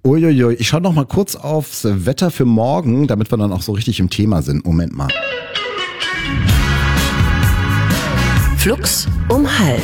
Uiuiui, ich schaue noch mal kurz aufs Wetter für morgen, damit wir dann auch so richtig im Thema sind. Moment mal. Flux um 12:30.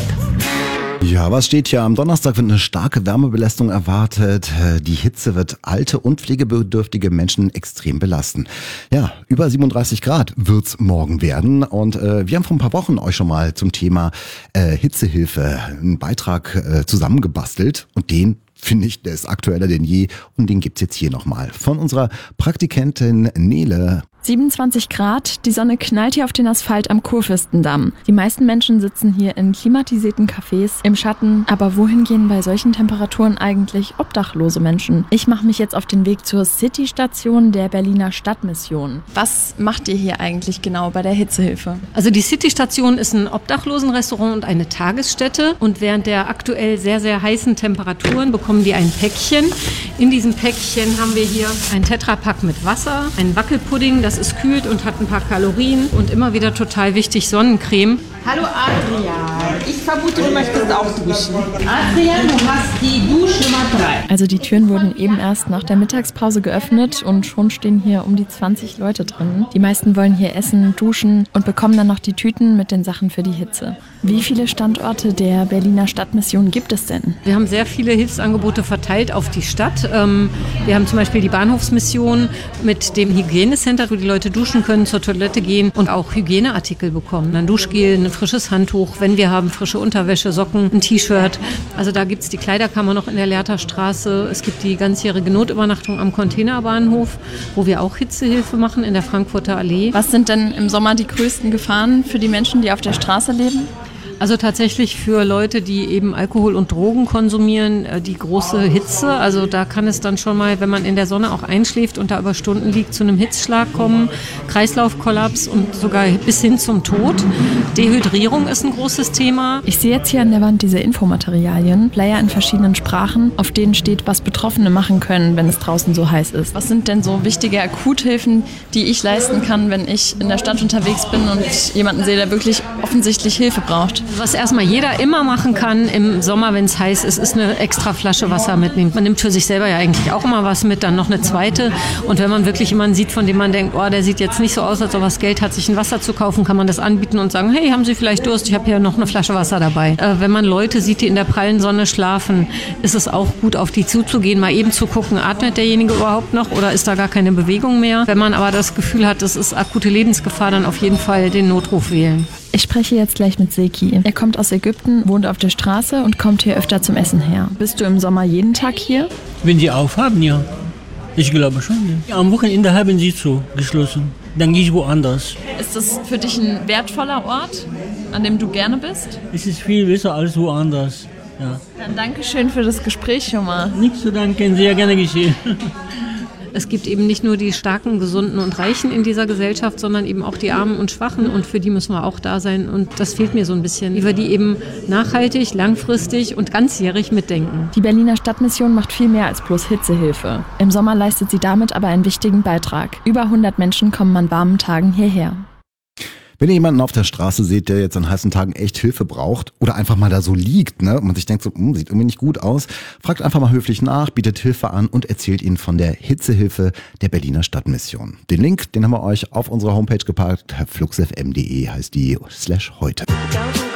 Ja, was steht hier? Am Donnerstag wird eine starke Wärmebelastung erwartet. Die Hitze wird alte und pflegebedürftige Menschen extrem belasten. Ja, über 37 Grad wird's morgen werden. Und wir haben vor ein paar Wochen euch schon mal zum Thema Hitzehilfe einen Beitrag zusammengebastelt. Und den finde ich, der ist aktueller denn je. Und den gibt's jetzt hier nochmal von unserer Praktikantin Nele. 27 Grad, die Sonne knallt hier auf den Asphalt am Kurfürstendamm. Die meisten Menschen sitzen hier in klimatisierten Cafés im Schatten. Aber wohin gehen bei solchen Temperaturen eigentlich obdachlose Menschen? Ich mache mich jetzt auf den Weg zur City-Station der Berliner Stadtmission. Was macht ihr hier eigentlich genau bei der Hitzehilfe? Also die City-Station ist ein Obdachlosenrestaurant und eine Tagesstätte. Und während der aktuell sehr, sehr heißen Temperaturen bekommen die ein Päckchen. In diesem Päckchen haben wir hier ein Tetrapack mit Wasser, einen Wackelpudding, das ist kühlt und hat ein paar Kalorien und immer wieder total wichtig Sonnencreme. Hallo Adrian, ich vermute, du möchtest auch duschen. Adrian, du hast die Duschnummer 3. Also die Türen wurden eben erst nach der Mittagspause geöffnet und schon stehen hier um die 20 Leute drin. Die meisten wollen hier essen, duschen und bekommen dann noch die Tüten mit den Sachen für die Hitze. Wie viele Standorte der Berliner Stadtmission gibt es denn? Wir haben sehr viele Hilfsangebote verteilt auf die Stadt. Wir haben zum Beispiel die Bahnhofsmission mit dem Hygienecenter, wo die Leute duschen können, zur Toilette gehen und auch Hygieneartikel bekommen. Ein Duschgel, ein frisches Handtuch, wenn wir haben, frische Unterwäsche, Socken, ein T-Shirt. Also da gibt es die Kleiderkammer noch in der Lehrterstraße. Es gibt die ganzjährige Notübernachtung am Containerbahnhof, wo wir auch Hitzehilfe machen in der Frankfurter Allee. Was sind denn im Sommer die größten Gefahren für die Menschen, die auf der Straße leben? Also tatsächlich für Leute, die eben Alkohol und Drogen konsumieren, die große Hitze. Also da kann es dann schon mal, wenn man in der Sonne auch einschläft und da über Stunden liegt, zu einem Hitzschlag kommen, Kreislaufkollaps und sogar bis hin zum Tod. Dehydrierung ist ein großes Thema. Ich sehe jetzt hier an der Wand diese Infomaterialien, Flyer in verschiedenen Sprachen, auf denen steht, was Betroffene machen können, wenn es draußen so heiß ist. Was sind denn so wichtige Akuthilfen, die ich leisten kann, wenn ich in der Stadt unterwegs bin und jemanden sehe, der wirklich offensichtlich Hilfe braucht? Was erstmal jeder immer machen kann im Sommer, wenn es heiß ist, ist eine extra Flasche Wasser mitnehmen. Man nimmt für sich selber ja eigentlich auch immer was mit, dann noch eine zweite. Und wenn man wirklich jemanden sieht, von dem man denkt, oh, der sieht jetzt nicht so aus, als ob er das Geld hat, sich ein Wasser zu kaufen, kann man das anbieten und sagen, hey, haben Sie vielleicht Durst? Ich habe hier noch eine Flasche Wasser dabei. Wenn man Leute sieht, die in der prallen Sonne schlafen, ist es auch gut, auf die zuzugehen, mal eben zu gucken, atmet derjenige überhaupt noch oder ist da gar keine Bewegung mehr? Wenn man aber das Gefühl hat, es ist akute Lebensgefahr, dann auf jeden Fall den Notruf wählen. Ich spreche jetzt gleich mit Seki. Er kommt aus Ägypten, wohnt auf der Straße und kommt hier öfter zum Essen her. Bist du im Sommer jeden Tag hier? Wenn sie aufhaben, ja. Ich glaube schon. Ja. Am Wochenende haben sie zu geschlossen. Dann gehe ich woanders. Ist das für dich ein wertvoller Ort, an dem du gerne bist? Es ist viel besser als woanders. Ja. Dann danke schön für das Gespräch schon mal. Nichts zu danken, sehr gerne geschehen. Es gibt eben nicht nur die Starken, Gesunden und Reichen in dieser Gesellschaft, sondern eben auch die Armen und Schwachen und für die müssen wir auch da sein und das fehlt mir so ein bisschen, wie wir die eben nachhaltig, langfristig und ganzjährig mitdenken. Die Berliner Stadtmission macht viel mehr als bloß Hitzehilfe. Im Sommer leistet sie damit aber einen wichtigen Beitrag. Über 100 Menschen kommen an warmen Tagen hierher. Wenn ihr jemanden auf der Straße seht, der jetzt an heißen Tagen echt Hilfe braucht oder einfach mal da so liegt, ne, und man sich denkt so, sieht irgendwie nicht gut aus, fragt einfach mal höflich nach, bietet Hilfe an und erzählt ihnen von der Hitzehilfe der Berliner Stadtmission. Den Link, den haben wir euch auf unserer Homepage gepackt, fluxfm.de heißt die /heute.